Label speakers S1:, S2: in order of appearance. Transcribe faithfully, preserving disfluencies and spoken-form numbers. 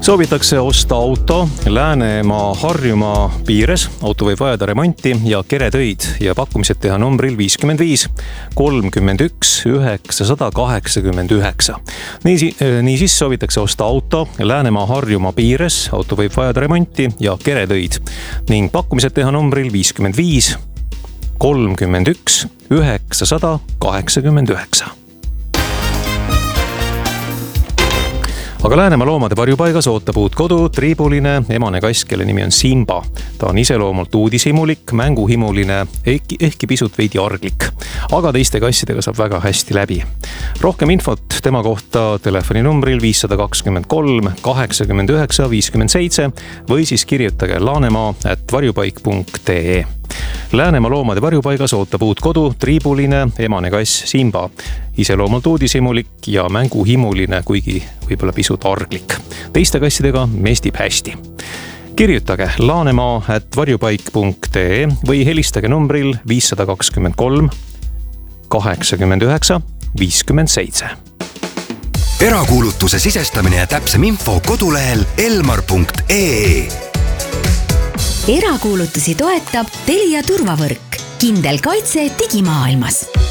S1: Soovitakse osta auto Läänemaa Harjumaa piires. Auto võib vajada remonti ja keretöid ja pakkumised teha numbril viiskümmend viis kolmkümmend üks üheksasada kaheksakümmend üheksa. Nii, niisiis soovitakse osta auto Läänemaa Harjumaa piires. Auto võib vajada remonti ja keretöid ning pakkumised teha numbril viiskümmend viis kolmkümmend üks üheksasada kaheksakümmend üheksa. Aga Läänemaa loomade varjupaigas ootab uut kodu triibuline emane kass, kelle nimi on Simba. Ta on iseloomult uudishimulik, mänguhimuline, ehkki, ehkki pisut veidi arglik. Aga teiste kassidega saab väga hästi läbi. Rohkem infot tema kohta telefoninumbril viissada kakskümmend kolm kaheksakümmend üheksa viiskümmend seitse või siis kirjutage laanemaa at varjupaik punkt ee. Läänemaa loomade varjupaigas ootab uut kodu triibuline emane kass Simba. Iseloomult uudishimulik ja mänguhimuline, kuigi võib-olla pisut arglik. Teiste kassidega mestib hästi. Kirjutage laanemaa at varjupaik punkt ee või helistage numbril viissada kakskümmend kolm kaheksakümmend üheksa viiskümmend seitse.
S2: Erakuulutuse sisestamine ja täpsem info kodulehel elmar punkt ee.
S3: Erakuulutusi toetab Telia turvavõrk. Kindel kaitse digimaailmas.